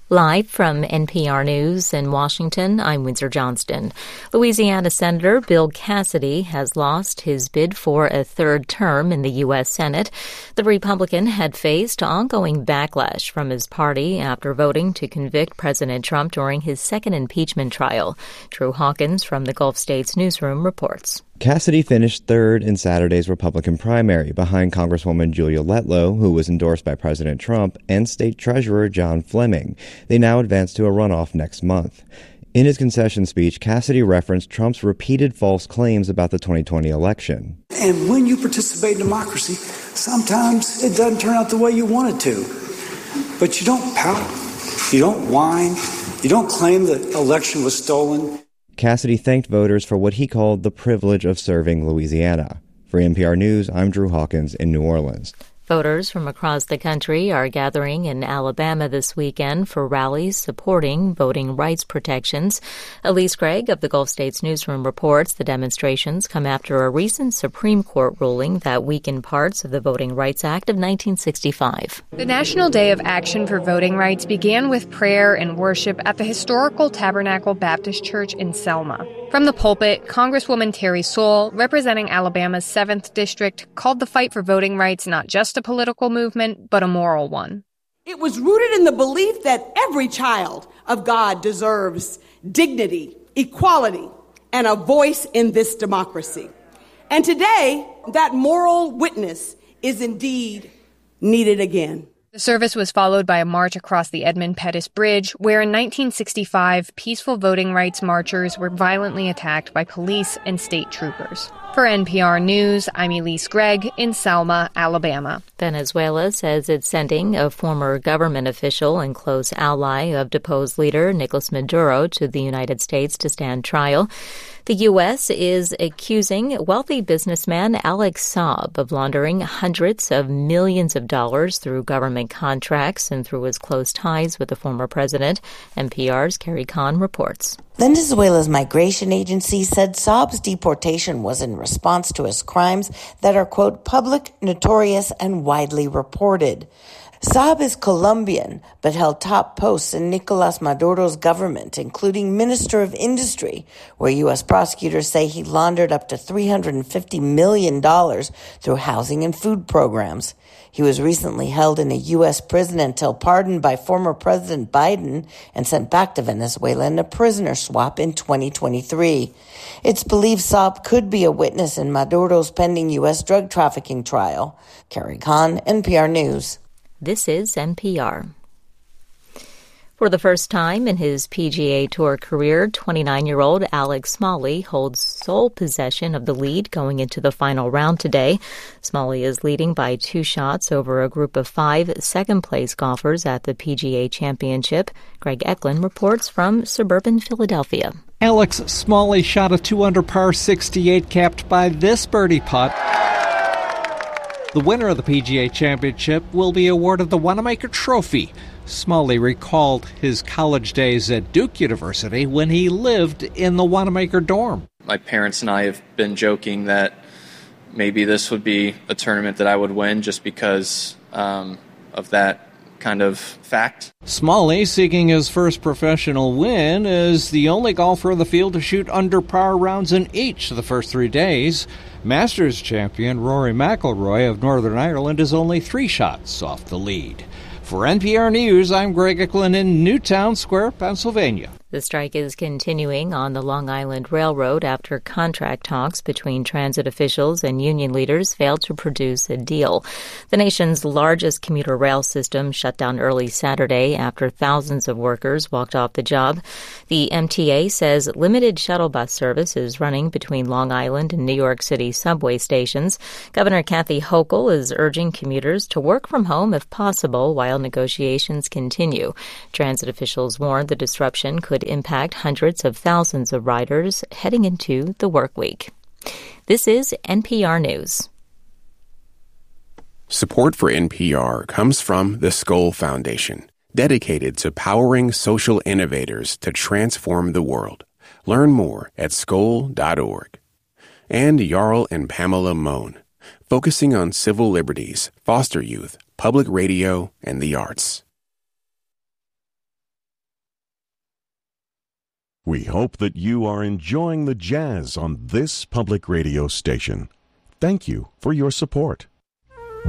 Live from NPR News in Washington, I'm Windsor Johnston. Louisiana Senator Bill Cassidy has lost his bid for a third term in the U.S. Senate. The Republican had faced ongoing backlash from his party after voting to convict President Trump during his second impeachment trial. Drew Hawkins from the Gulf States Newsroom reports. Cassidy finished third in Saturday's Republican primary behind Congresswoman Julia Letlow, who was endorsed by President Trump, and State Treasurer John Fleming. They now advance to a runoff next month. In his concession speech, Cassidy referenced Trump's repeated false claims about the 2020 election. And when you participate in democracy, sometimes it doesn't turn out the way you want it to. But you don't pout, you don't whine, you don't claim the election was stolen. Cassidy thanked voters for what he called the privilege of serving Louisiana. For NPR News, I'm Drew Hawkins in New Orleans. Voters from across the country are gathering in Alabama this weekend for rallies supporting voting rights protections. Elise Gregg of the Gulf States Newsroom reports the demonstrations come after a recent Supreme Court ruling that weakened parts of the Voting Rights Act of 1965. The National Day of Action for Voting Rights began with prayer and worship at the historical Tabernacle Baptist Church in Selma. From the pulpit, Congresswoman Terry Sewell, representing Alabama's 7th District, called the fight for voting rights not just a political movement, but a moral one. It was rooted in the belief that every child of God deserves dignity, equality, and a voice in this democracy. And today, that moral witness is indeed needed again. The service was followed by a march across the Edmund Pettus Bridge, where in 1965, peaceful voting rights marchers were violently attacked by police and state troopers. For NPR News, I'm Elise Gregg in Selma, Alabama. Venezuela says it's sending a former government official and close ally of deposed leader Nicolas Maduro to the United States to stand trial. The U.S. is accusing wealthy businessman Alex Saab of laundering hundreds of millions of dollars through government contracts and through his close ties with the former president. NPR's Carrie Kahn reports. Venezuela's migration agency said Saab's deportation was in response to his crimes that are, quote, public, notorious, and widely reported. Saab is Colombian, but held top posts in Nicolas Maduro's government, including Minister of Industry, where U.S. prosecutors say he laundered up to $350 million through housing and food programs. He was recently held in a U.S. prison until pardoned by former President Biden and sent back to Venezuela in a prisoner swap in 2023. It's believed Saab could be a witness in Maduro's pending U.S. drug trafficking trial. Carrie Kahn, NPR News. This is NPR. For the first time in his PGA Tour career, 29-year-old Alex Smalley holds sole possession of the lead going into the final round today. Smalley is leading by 2 shots over a group of 5 second-place golfers at the PGA Championship. Greg Eklund reports from suburban Philadelphia. Alex Smalley shot a 2-under par 68 capped by this birdie putt. The winner of the PGA Championship will be awarded the Wanamaker Trophy. Smalley recalled his college days at Duke University when he lived in the Wanamaker dorm. My parents and I have been joking that maybe this would be a tournament that I would win just because of that kind of fact. Smalley, seeking his first professional win, is the only golfer in the field to shoot under par rounds in each of the first 3 days. Masters champion Rory McIlroy of Northern Ireland is only 3 shots off the lead. For NPR News, I'm Greg Eklund in Newtown Square, Pennsylvania. The strike is continuing on the Long Island Railroad after contract talks between transit officials and union leaders failed to produce a deal. The nation's largest commuter rail system shut down early Saturday after thousands of workers walked off the job. The MTA says limited shuttle bus service is running between Long Island and New York City subway stations. Governor Kathy Hochul is urging commuters to work from home if possible while negotiations continue. Transit officials warned the disruption could impact hundreds of thousands of riders heading into the work week. This is NPR News. Support for NPR comes from the Skoll Foundation, dedicated to powering social innovators to transform the world. Learn more at skoll.org. And Jarl and Pamela Mohn, focusing on civil liberties, foster youth, public radio, and the arts. We hope that you are enjoying the jazz on this public radio station. Thank you for your support.